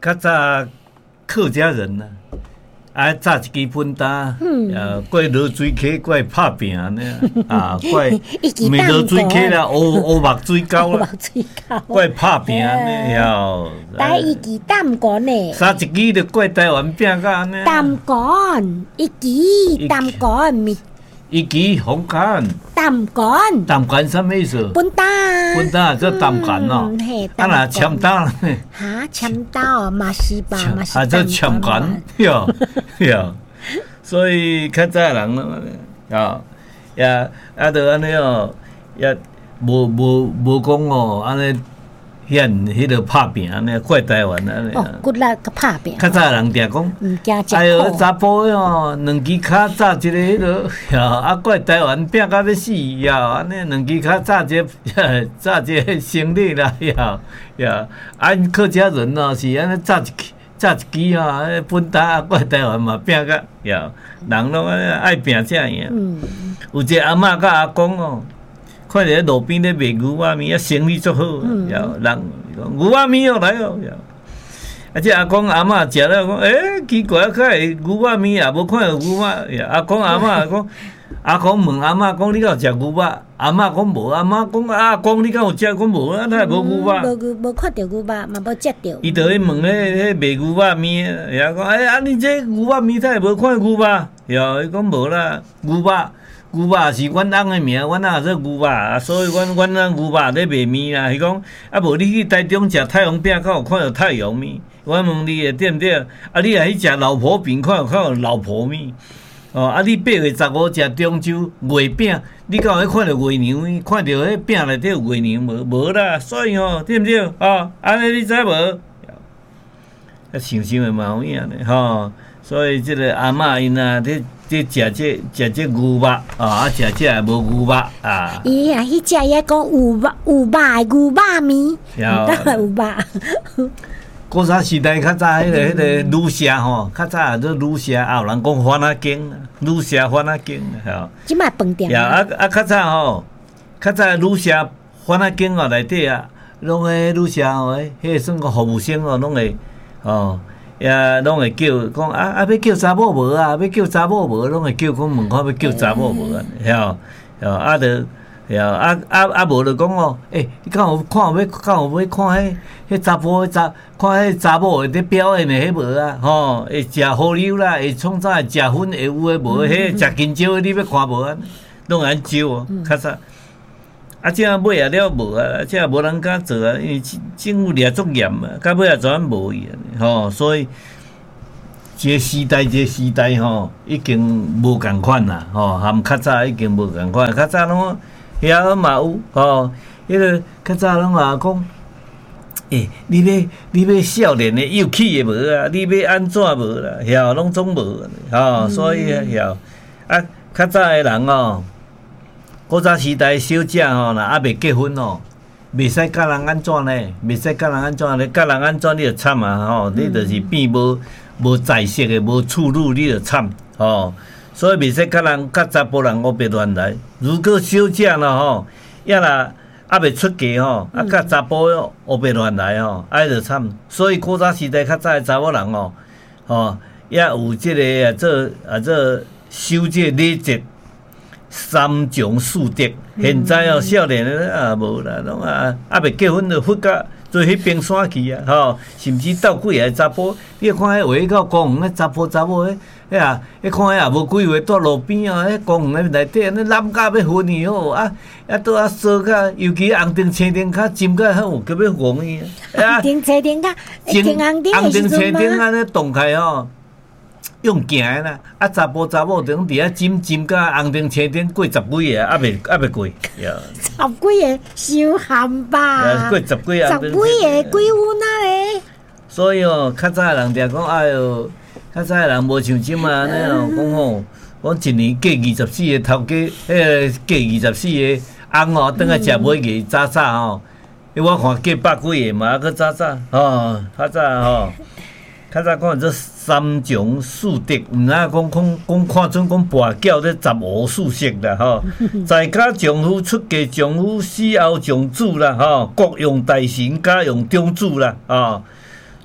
较早客家人呐，炸一支粉担，过落水溪，过拍拼呢，过没落水溪啦，乌目水沟啦，过拍拼呢，哟。 带一支担杆呢， 杀一支就过台湾拼甲安尼。 担杆，一支担杆咪。 一支红杆。 担杆。 担杆什么意思？ 笨蛋。 笨蛋做担杆哦。啊那签单。 哈，签单嘛是吧，嘛是。 啊，做签杆，哟哟。所以较早人咯，就安尼哦，也无讲哦，安尼。迄个拍拼安尼，过台湾安尼。 哦，骨力个拍拼。 较早人定讲，哎哟，查甫哦，两支骹炸一个迄个，过台湾拼到要死，安尼两支骹炸一个生理啦，按客家人哦是安尼炸一支哦，本搭过台湾嘛拼到，人拢爱拼这样。有一个阿嬷甲阿公哦。看着路边咧卖牛肉面，生意足好，人讲牛肉面哦来哦，这阿公阿嬷食了讲，奇怪，较会牛肉面也无看到牛肉，阿公阿嬷讲，阿公问阿嬷讲，你敢有食牛肉？阿嬷讲无，阿嬷讲阿公你敢有食？讲无，啊，他无牛肉， 无看到牛肉，嘛无食到。 伊就去问迄卖牛肉面，讲，你这牛肉面他也无看到牛肉，伊讲无啦，牛肉是阮翁的名，阮翁也做牛肉，所以阮牛肉咧卖面啦。伊讲无你去台中食太阳饼，敢有看到太阳面？我问你对毋对？你若去食老婆饼，看有老婆面？你8月15食中秋月饼，你敢有看到月娘面？看到迄饼内底有月娘无啦？所以对毋对？安尼你知无？想的嘛有影呢，所以这个阿嬷因这食这牛肉食这也无牛肉啊。 伊迄只也讲有肉的牛肉面，有肉。 古早时代较早迄个女社较早也做女社，也有人讲番仔经，女社番仔经即摆饭店。 较早较早女社番仔经内底拢个女社迄算个服务生拢会也拢会叫讲要叫查某无啊？要叫查某无？拢会叫讲问看要叫查某无啊？无就讲你敢有看要看迄查甫看迄查某会伫表演的迄无啊？会食好溜啦，会创啥会食粉会有诶无？迄食金蕉你要看无啊？拢安招较早。这尾也了无啊？这也无人敢做啊，因为政府掠足严啊，到尾也全无去啊，所以一个时代已经无共款啦，含较早已经无共款，较早拢遐嘛有迄个较早拢话讲，你要少年的有气的无啊？你要安怎无啦？拢总无所以较早的人古早时代小姐若未结婚袂使甲人安怎呢？袂使甲人安怎呢？甲人安怎你就惨啊！你就是变无在色的，无处女你就惨所以袂使甲查甫人乌白乱来。如果小姐也未出嫁甲查甫乌白乱来就惨。所以古早时代较早的查某人也有这个做守这礼节。3从4德，现在少年的无啦，拢未结婚就忽甲做迄冰山去啊，甚至斗几个查甫，你看迄话到公园查甫迄看迄也无几个蹛路边迄公园内底安尼揽甲要昏去倒烧甲，尤其红灯青灯较浸甲好，叫要昏去红灯青灯较红灯青灯安尼动开用行的啦，查甫伫遐浸甲红灯青灯过10几个，还未过。10 几个伤寒吧？ 过10几个 10几个几分咧？ 所以较早人定讲，哎哟，较早人无像即嘛安尼讲一年过24个头家，过24个翁等下食尾个早早我看过100几个嘛，搁早早较早较早讲做3从4德，毋知讲看准讲跋筊咧154色啦在家丈夫出嫁，丈夫死后丈子啦国用大臣，家用长子啦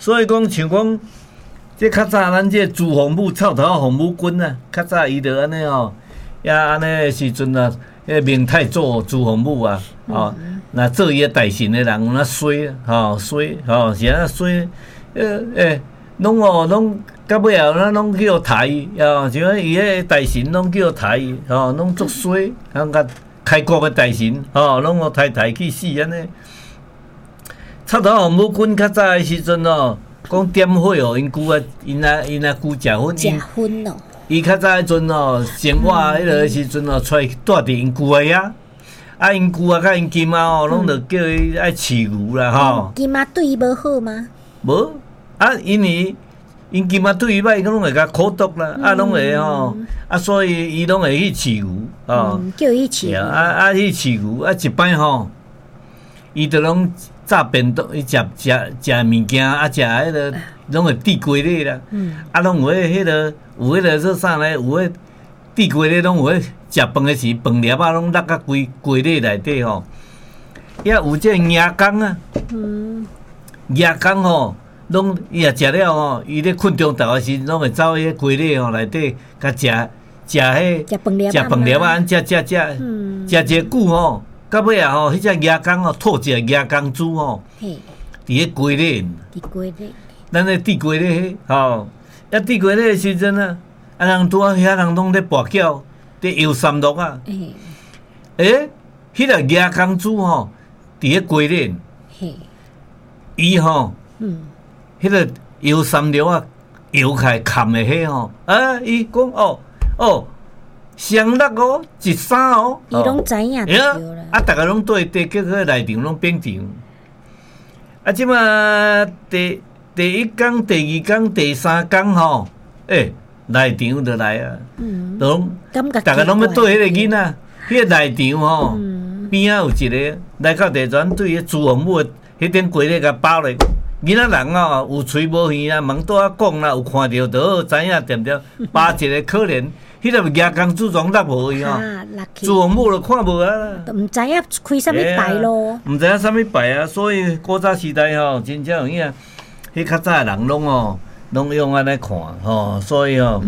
所以讲像讲，这较早咱这朱洪武臭头洪武军啊，较早伊就安尼哦，也安尼的时阵啊，迄明太祖朱洪武啊，哦，那做伊大臣的人有那衰啊，衰哦，是安衰，拢哦拢到尾后咱拢叫杀伊，哦，像伊迄大臣拢叫杀伊，哦，拢足衰，通甲开国的大臣，哦，拢互抬去死安尼。臭头洪武军较早的时阵哦，讲点火哦，因舅啊，因阿舅食薰， 食薰哦。 伊较早迄阵哦，生活迄个时阵哦，出来住伫因舅个遐，啊，因舅啊，甲因金妈哦，拢着叫伊爱饲牛啦，吼。 金妈对伊无好吗？ 无啊，因为因金妈对伊歹，拢会甲苦毒啦，啊，拢会吼，啊，所以伊拢会去饲牛，哦， 叫伊饲。 去饲牛，啊，一摆吼，伊着拢炸便当，伊食物件，啊，食迄个拢会滴鸡粒啦，啊，拢有迄个有迄个做啥呢？有迄滴鸡粒，拢有迄食饭的时，饭粒啊，拢落到鸡粒内底吼。也有这牙缸啊，牙缸吼，拢伊也食了吼，伊咧困中昼的时，拢会走迄鸡粒吼内底，甲食饭粒啊，安食，食一久吼。到尾啊吼，迄只牙缸吼，吐一个牙缸珠吼，伫迄鸡粒，咱咧滴鸡粒吼，滴鸡粒的时阵啊，啊人拄啊遐人拢咧跋筊，咧游山路啊，迄个牙缸珠吼，伫迄鸡粒，伊吼，迄个游山路啊，游开砍的迄吼，啊，伊讲哦。双六哦，13哦， 伊拢知影就对啦。 啊，逐个拢对叫去内场拢变场。啊，即马第一工、第二工、第三工吼，内场就来啊，拢逐个拢要对迄个囡仔，迄个内场吼，边仔有一个来到地泉对迄朱洪武迄顶鸡咧甲包咧。囡仔人哦，有喙无耳啊，忙拄仔讲啦，有看着就好，知影点点，扒一个可怜。迄个牙缸组装落无去吼，朱洪武就看无啊啦， 毋知影开啥物牌咯， 毋知影啥物牌啊，所以古早时代吼，真正有影，迄较早人拢用安尼看吼，所以吼，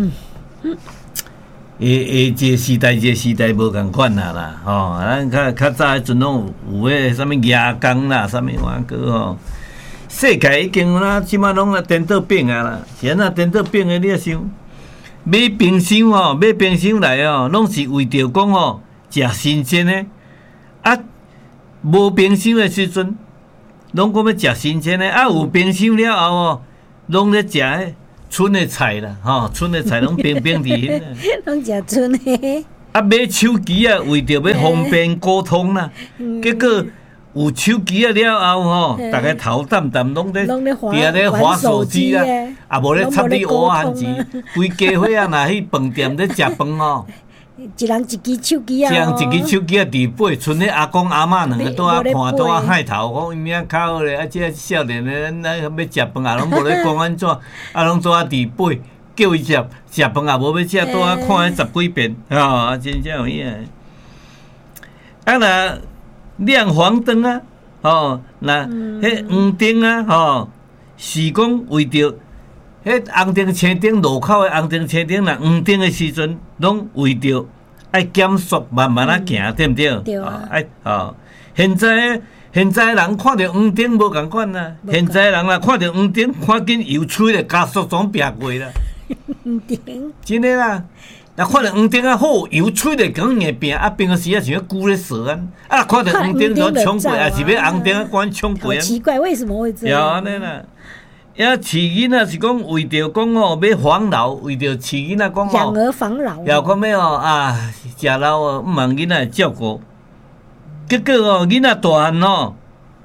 一个时代无共款啦吼，咱较早迄阵拢有迄啥物牙缸啦，啥物玩个吼，世界已经啦，即马拢颠倒变啊啦，现在颠倒变的你也想。买冰箱吼，买冰箱来哦，拢是为着讲哦，食新鲜的。啊，无冰箱的时阵，拢讲要食新鲜的。啊，有冰箱了后哦，拢咧食迄春的菜啦，吼，春的菜拢冰伫迄。 拢食春的。 啊，买手机啊，为着要方便沟通啦，结果。有手机啊了后吼，逐个头淡淡拢咧滑手机啊，啊无咧插你蚵仔钱，规家伙啊，若去饭店咧食饭哦， 一人一支手机啊， 一支手机啊，伫背，剩咧阿公阿嬷两个拄仔看拄仔害头，讲伊较好咧，啊这少年的咱要食饭啊，拢无咧讲安怎，啊拢拄仔伫背，叫伊食饭啊，无要食拄仔看迄10几遍，啊真正有影，啊若。亮黄灯啊，吼，那迄黄灯啊，吼，是讲为着迄红灯、青灯路口的红灯、青灯，若黄灯的时阵，拢为着爱减速，慢慢啊行，对毋对？ 对啊。 现在人看到黄灯无共款啦，现在人若看到黄灯，看紧油嘴咧，加速总撇过啦。 黄灯。 真诶啦。若看到黄灯啊好，油吹咧讲硬拼，啊平时啊像要龟咧蛇啊，看到黄灯就冲过，也是要红灯啊赶冲过。 奇怪，为什么会这样？ 有安尼啦，也饲囡仔是讲为着讲哦，要防老，为着饲囡仔讲哦， 养儿防老。 又讲要哦啊，食老哦，毋望囡仔照顾，结果哦，囡仔大汉哦。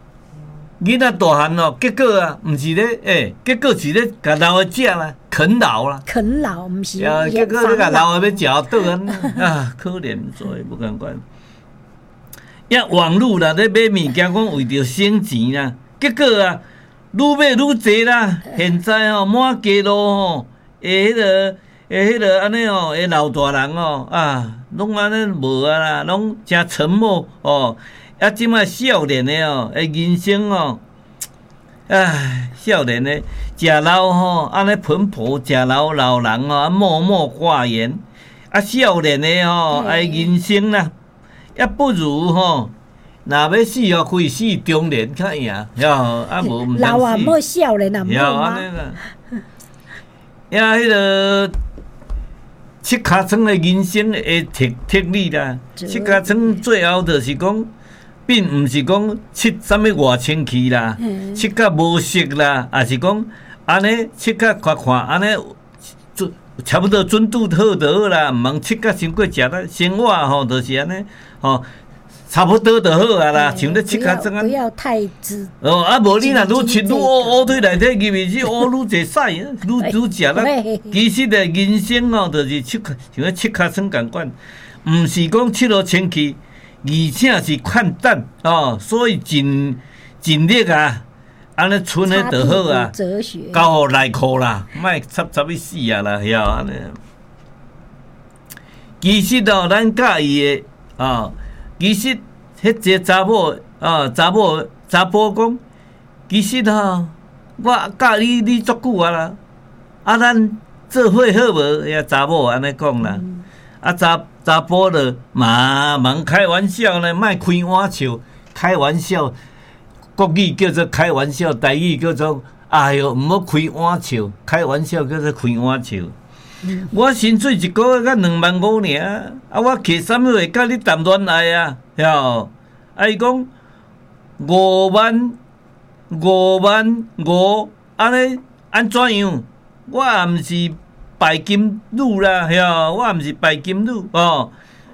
结果啊，毋是咧，结果是咧甲老的食啦，啃老啦， 毋是。 结果咧甲老的要食倒啊，可怜，所以无共款。网络啦，咧买物件讲为着省钱啦，结果啊，愈买愈侪啦。现在吼满街路吼，迄个安尼哦，老大人哦啊，拢安尼无啊啦，拢真沉默哦。啊，即摆少年的哦，人生哦， 唉，少年的食老吼，安尼奔波食老老人吼，默默寡言。啊，少年的吼，爱人生啦，也不如吼，若要死哦，开死中年较赢，哟，啊无毋老啊，莫少年啊， 哟，安尼啦。呀，迄个七脚床的人生的特理啦，七脚床最后就是讲。并毋是讲七啥物外清气啦，七甲无色啦，也是讲安尼七甲看看安尼，差不多准度好就好啦，毋通七甲伤过食啦，生活吼就是安尼吼，差不多就好啊啦，像咧七甲装啊。 不要太直。 哦，啊无你若愈七愈乌腿内底入去是乌愈侪屎，愈食啦。其实咧人生吼，就是像咧七甲装共款，毋是讲七落清气。而且是看淡哦，所以尽力啊，安尼存的就好啊，交互内裤啦，莫插去死啊啦，晓安尼。其实哦，咱介意的哦，其实迄个查某哦，查甫讲，其实哦，我教你足久啊啦，啊，咱做伙好无？遐查某安尼讲啦，啊查甫了嘛，忙开玩笑呢，莫开玩笑，开玩笑，国语叫做开玩笑，台语叫做哎哟，毋好开玩笑，开玩笑叫做开玩笑。我薪水一个月才25000尔，啊，我摕啥物会甲你谈恋爱啊？晓？啊，伊讲55000，安尼安怎样？我也毋是。拜金女啦，晓？我毋是拜金女哦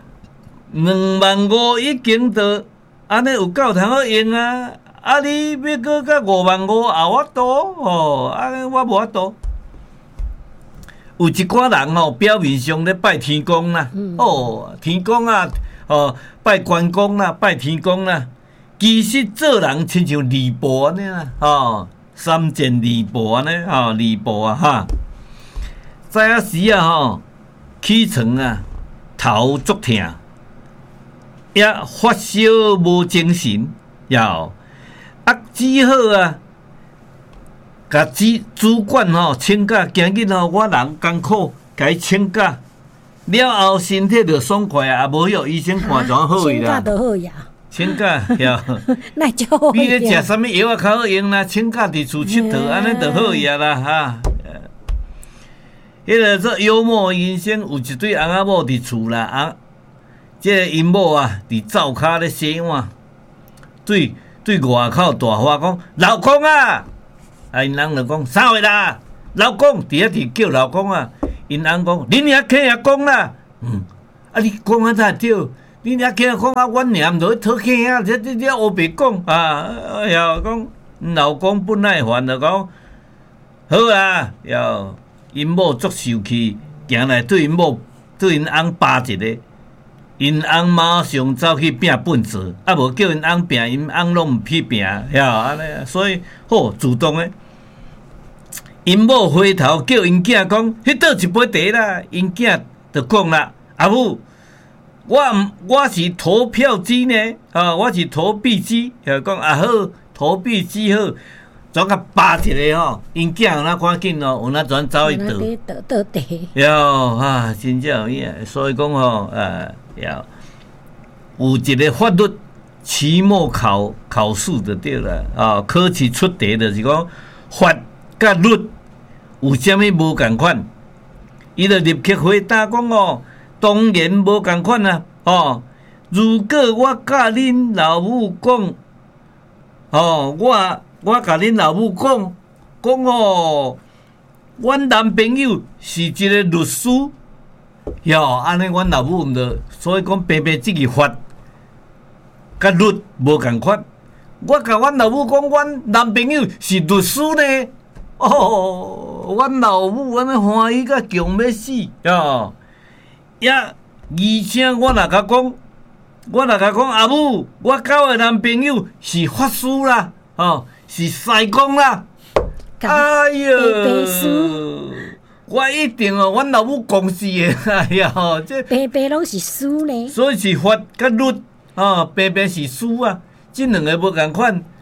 ，25000已经得安尼有够通好用啊！啊，你要搁甲55000也我多哦，安尼我无法度。有一寡人哦，表面上咧拜天公啦，哦，天公啊，哦，拜关公啦，拜天公啦，其实做人亲像吕布安尼啦，哦，三件吕布安尼，哦，吕布啊哈。早啊时啊吼，起床啊，头足痛，也发烧无精神，要啊只好啊，甲主管吼请假，今日吼我人艰苦，甲伊请假了后身体就爽快啊，无许医生看怎好伊啦。请假就好呀。请假呀， 那就好。 比咧食啥物药啊较好用啦，请假伫厝佚佗，安尼就好呀啦哈。迄个做幽默人生，有一对翁仔某伫厝啦，即个因某啊，伫灶骹咧洗碗，对外口大话讲：“老公啊！”啊，因翁就讲：“啥话啦？”老公伫遐伫叫老公啊，因翁讲：“恁遐客也讲啦，啊你讲啊才对，恁遐客也讲啊，阮娘就去讨客啊，这黑白讲啊，要讲老公不耐烦就讲：“好啊，要。”因某足受气，行来对因翁扒一个，因翁马上走去拼本子，啊无叫因翁拼，因翁拢毋去拼，晓安尼，所以好主动诶。因某回头叫因囝讲，迄倒一杯茶啦，因囝就讲啦，阿母，我是投票机呢，啊，我是投币机，讲啊好，投币机好。转甲扒一个吼，因囝有哪赶紧哦，有哪转走去倒地。哟啊，真正有影，所以讲吼，要有一个法律期末考试就对啦，啊，考试出题就是讲法甲律有啥物无共款，伊就立刻回答讲哦，当然无共款啊，哦，如果我甲恁老母讲，哦，我甲恁老母讲哦，阮男朋友是一个律师，哟，安尼阮老母毋着，所以讲平平即个法甲律无共款。我甲阮老母讲，阮男朋友是律师呢，哦，阮老母安尼欢喜甲强要死，哟，而且我若甲讲阿母，我交的男朋友是法师啦，哦。是西公啦，哎哟，我一定哦，阮老母讲是的，哎呀，这平平拢是书呢， 所以是法甲律啊，平平是书啊，这两个无共款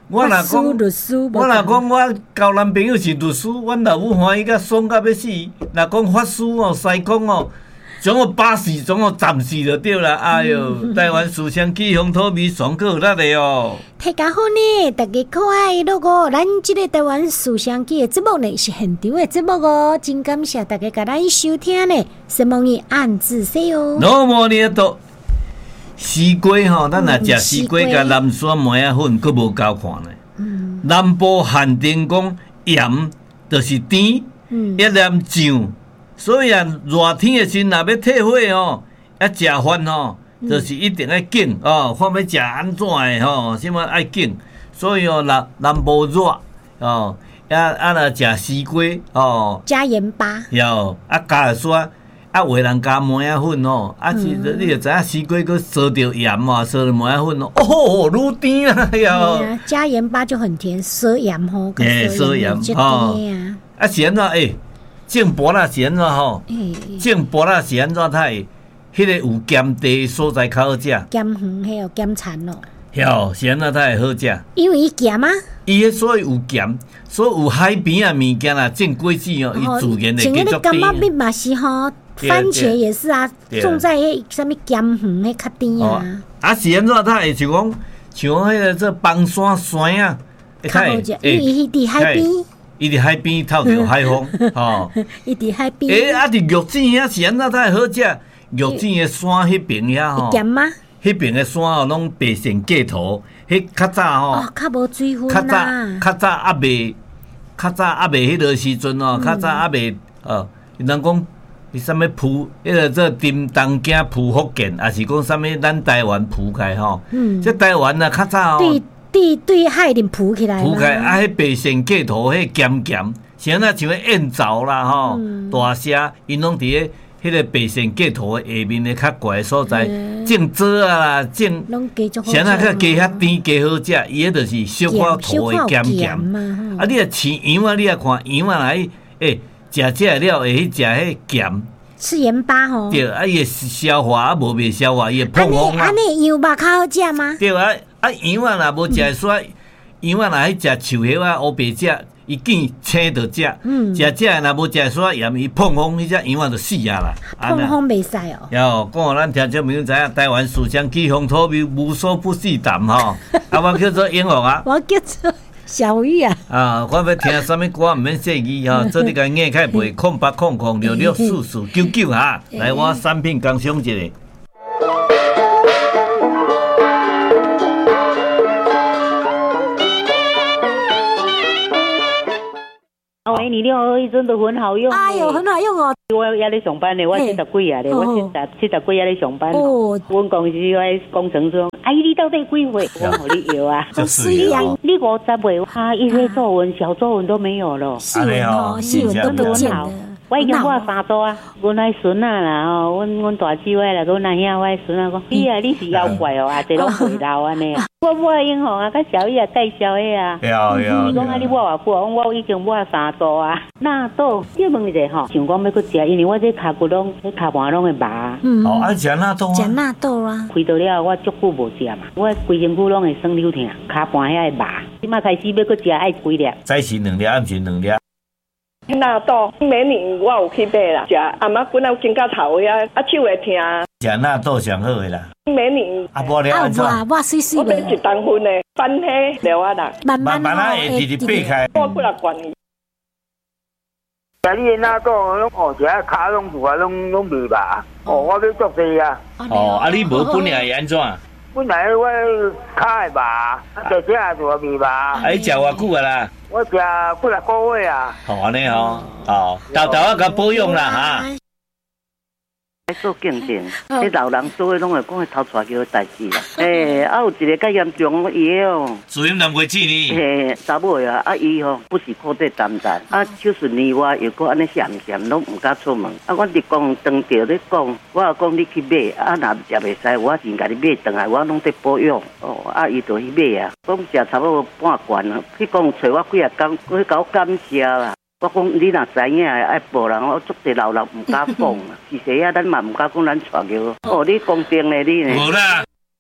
我若讲， 律师， 我若讲我交男朋友是律师，阮老母欢喜甲爽到要死。若讲法师哦、西公哦，总有把死，总有暂时就对啦。哎哟，台湾思想起风土味爽可有力的哦。 大家好呢，大家可爱乐个，咱这个台湾思想记的节目呢是现场的节目哦，真感谢大家甲咱收听呢，希望你按字说哦。 那么呢都西瓜吼，咱若食西瓜甲南山梅仔粉，佫无够看呢。南部限定讲盐就是甜，一粒酱。所以啊，热天的时若要退火哦，食饭吼，就是一定要紧哦。看要食安怎的吼，什么爱紧。所以哦，南部热哦，若食西瓜哦， 加盐巴。 有加刷。有的人加梅仔粉哦，你就知影西瓜佮烧着盐嘛，烧着梅仔粉哦，愈甜啊！哟， 加盐巴就很甜，烧盐吼， 烧盐哦，是安怎种菠萝是安怎吼？种菠萝是安怎它会？迄个有咸地所在较好食。 咸黄迄有咸残咯。 哟，是安怎它会好食？ 因为伊咸啊。 伊所以有咸，所以有海边啊物件啦，种果子哦，伊自然会继续甜。 干嘛蜜嘛是吼？番茄也是啊，种在迄什么咸黄迄较甜啊。 是安怎它会像讲迄个这邦山山啊？ 较好食，因为伊伫海边。 伊伫海边透着海风，吼。 伊伫海边。 伫玉井遐是安怎才会好食？玉井的山迄边遐吼。 咸吗？ 迄边的山吼，拢白线过土，迄较早吼。 哦，较无水分啦。 较早还未迄落时阵哦，较早还未人讲伊啥物蒲，迄个做叮当囝蒲福建，也是讲啥物咱台湾蒲开吼。这台湾啊，较早哦。 对海面浮起来， 浮起来迄白线过土，迄咸咸，像那像燕巢啦吼，大虾，因拢伫迄个白线过土的下面的较悬的所在，种枣啊啦，种像那较加较甜加好食，伊迄就是小可土的咸咸。啊，你若饲羊啊，你若看羊啊来，食这了会去食迄咸。 吃盐巴吼。 对，伊会消化啊，无袂消化，伊会碰风啊。 安尼羊肉较好食吗？ 对啊。羊啊，若无食会煞，羊啊，若去食树叶啊、乌白食，伊见青着食。食这若无食会煞盐，伊碰风，迄只羊啊就死啊啦。 碰风袂使哦。 哟，讲互咱听众朋友知影，台湾思想起风土味，无所不是淡吼。我叫做英雄啊。 我叫做小玉啊。 我要听啥物歌，毋免说字吼，做你甲硬开背0800664499哈。来，我产品工商一下。 喂，你好，迄阵都很好用。 哎呦，很好用哦！ 我也咧上班咧，我70几啊咧，我70几也咧上班。哦，阮公司我工程师，阿姨你到底几岁？我互你摇啊。 就是啊。你50岁，他一些皱纹、小皱纹都没有了。 细纹哦，细纹都不见了。 我已经我3组啊，阮迄孙仔啦吼，阮大姊我啦，阮阿兄我孙仔讲，你啊你是妖怪哦，啊这拢回老安尼。我抹英雄啊，甲小玉啊介绍的啊。伊讲啊，你抹偌久？我已经抹3组啊。纳豆，你问一下吼，想讲要去食，因为我这骹骨拢、骹盘拢会麻。 爱食纳豆啊。 食纳豆啊。 开到了，我足久无食嘛，我规身躯拢会酸溜疼，骹盘遐会麻。即马开始要去食，爱几粒？ 早时2粒，暗时2粒。 纳豆每年我有去买啦，食阿妈滚到肩胛头呀，手会疼。 食纳豆上好的啦。 每年无了安怎？ 我水水我买1公分的，翻起了啊啦。 慢慢会直直掰开。 我过来管伊。 食你纳豆拢食骹拢有啊，拢未吧？我要作势啊。 你无本来会安怎？ 本来我骹会吧，在这也做未吧。 你食偌久啊啦？ 我食几6个月啊。 安尼豆豆啊，甲保养啦哈。 做竞争，迄老人做诶拢会讲会头带叫代志啦。有一个较严重伊哦， 主任难过几年？查某啊，伊不是靠这谈谈，就是年外又搁安尼咸咸，拢唔敢出门。我直讲当着咧讲，我也讲你去买，若食袂使，我先甲你买转来，我拢在保养。伊就去买啊，讲食差不多半罐啊，去讲找我几啊工，去甲我感谢啦。我讲你若知影爱无人，我足侪老人唔敢讲。是谁啊？咱嘛唔敢讲咱带叫。你公正咧，你呢？ 无啦。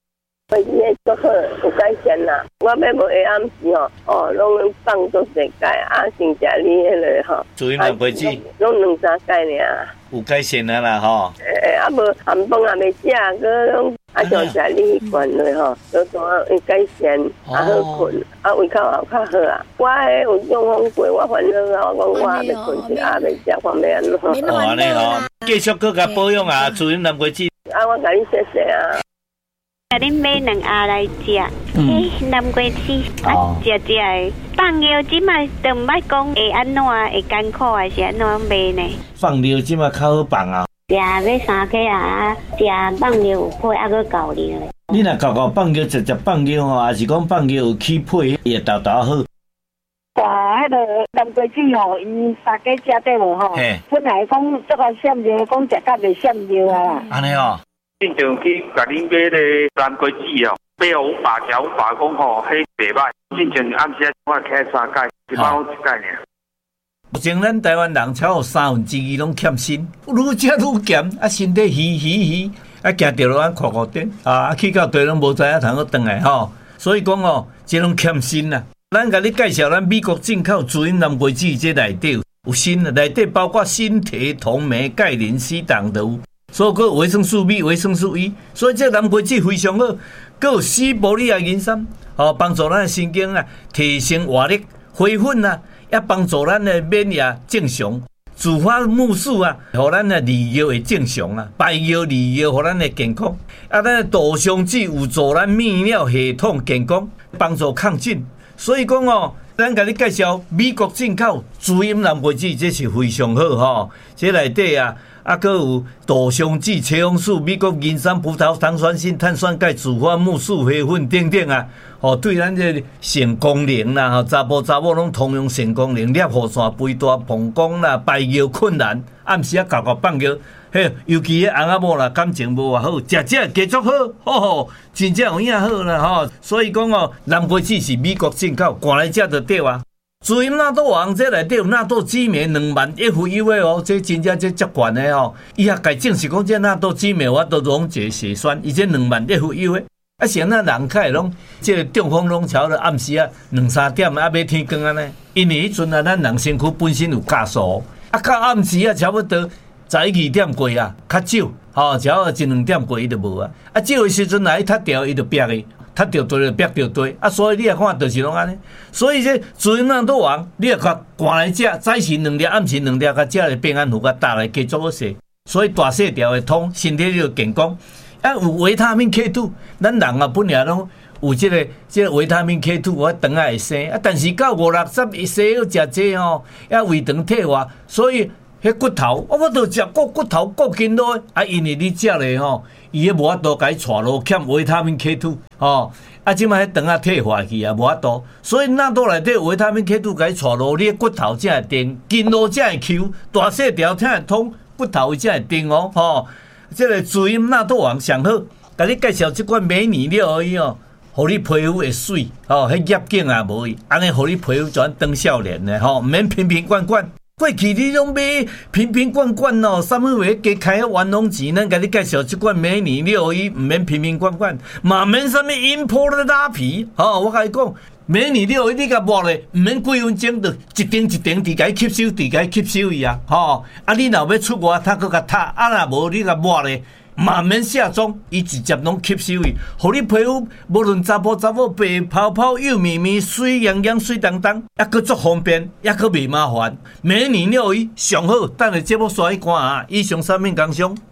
飞机足好，有改善啦。我要无下暗时吼，拢放足一届，先食你迄个吼。 主因南飞机， 拢2、3届尔。 有改善啊啦吼。 无含饭也未食，佮拢上食你罐落吼，都有改善，好困，胃口也较好啊。我有中风过，我烦恼啊，我讲我要困一下，未食，看要安怎。 安尼吼，继续搁甲保养啊，主因南飞机。 我甲你谢谢啊。 甲恁买2盒来食，南瓜子食的放尿，即卖都毋捌讲会安怎会艰苦还是安怎买呢？ 放尿即卖较好放啊。 食要3颗啊，食放尿有配，还佫高尿嘞。 你若搞放尿，直接放尿吼，还是讲放尿有起配，会豆豆好。 迄个南瓜子吼，因3家食得无吼？本来讲这个闪尿，讲食甲袂闪尿啊。 安尼哦。 正常去甲恁买个南瓜子哦，800条500公吼，迄袂歹。正常暗时我开3届，1包1届尔。 目前咱台湾人超过2/3拢欠锌，愈食愈咸，身体虚，行着落安垮点，去到地拢无知影通去转来吼。所以讲这拢欠锌啦。咱甲你介绍咱美国进口主因南瓜子这内底有锌，内底包括锌、铁、铜、镁、钙、磷、硒、胆都有。所以个维生素 B、维生素 E， 所以这南瓜子非常好。佮有西伯利亚银参，帮助咱的神经啊提升活力、恢复啊，也帮助咱的免疫正常。紫花木素啊，互咱的胰药会正常啊，白药、胰药互咱的健康。咱的杜松子有助咱泌尿系统健康，帮助抗菌。所以讲咱甲你介绍美国进口主因南瓜子，这是非常好吼。这内底佫有杜松子、茄红素、美国银参、葡萄糖酸性、碳酸钙、紫花木素、黑粉等等啊，对咱这肾功能啦，查甫拢通用肾功能，尿护腺肥大、膀胱啦、排尿困难，暗时搞放尿，尤其翁仔某啦，感情无偌好，食继续好，真正有影好啦所以讲南瓜子是美国进口，赶来食就对啊。主因纳豆王这内底有纳豆激酶2万FU的这真正这足悬的伊也解证实讲这纳豆激酶我都溶解血栓，伊这2万FU的。像咱人较会拢这个中风拢超了暗时2、3点要天光安尼，因为迄阵咱人身躯本身有加速，到暗时差不多11、2点过较少，只要1、2点过伊就无少的时阵来踢掉伊就逼去。踢着对就逼着对，所以你来看就是拢安尼。所以这主因纳豆王，你也甲赶来食，早时2粒，暗时2粒，甲食来平安符甲搭来继续好势。所以大细条会通，身体就健康。有维他命 K2， 咱人本来拢有这个维他命 K2， 我肠会生但是到50、60岁要食这也胃肠退化，所以迄骨头，我都食骨头骨筋落因为你食咧伊迄无法度甲伊带落欠维他命 K2 即摆迄肠退化去无法度，所以纳豆内底维他命 K2 甲伊带落，你骨头才会定，筋络才会 Q， 大细条才会通，骨头才会定这个主因纳豆王上好，甲你介绍即款美女料而已互你皮肤会水迄业景也无去，安尼互你皮肤转当少年的毋免瓶瓶罐罐。过去你拢买瓶瓶罐罐啥物话加开冤枉钱，咱甲你介绍即款美女料而已，毋免瓶瓶罐罐，嘛免啥物import拉皮我甲你讲。美女料你甲抹咧，毋免几分钟，就一丁一丁伫甲伊吸收，伫甲伊吸收伊你若要出外，他搁甲擦，若无你甲抹咧，嘛免卸妆，伊直接拢吸收伊，互你皮肤无论查甫白泡泡、幼绵绵、水洋洋、水当当，还搁足方便，还搁袂麻烦。美女料伊上好，等下节目刷去看以上产品工商。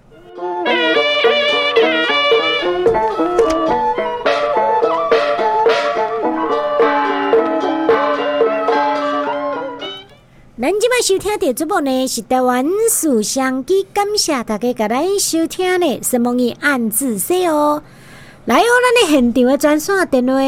咱即摆收听的节目呢是台湾书香机，感谢大家甲咱收听呢，希望伊按字说来咱的现场的专线电话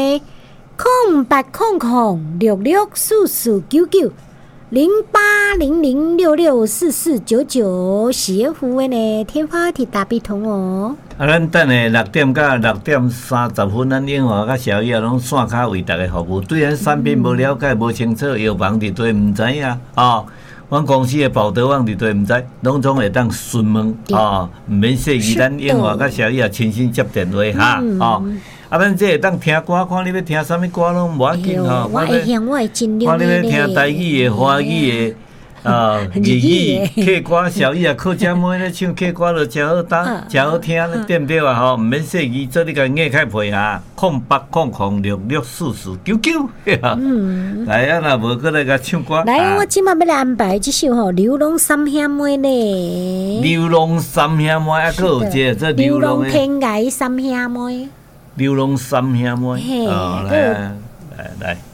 0800664499。0800664499，喜福的呢，天花铁大笔通咱等下6点到6点30分，咱英华甲小叶拢线卡为大家服务。对咱产品无了解、无清楚，药房伫对毋知影阮公司的保德网伫对毋知，拢总会当询问毋免设计。咱英华甲小叶亲身接电话啊，咱这会当听歌，看你要听啥物歌拢无要紧吼。 我会听，我会尽量看你要听台语的、华语的。日语、客歌、小艺啊，靠这妹咧唱客歌就真好真好听，对不对啊？吼，毋免说字，做你个硬开配啊，0800664499。来啊，若无过来甲唱歌。 来，我即马要来安排这首吼《流浪三兄妹》咧。 流浪三兄妹啊，佫有这流浪天涯三兄妹。 流浪三兄妹。 嘿， 来。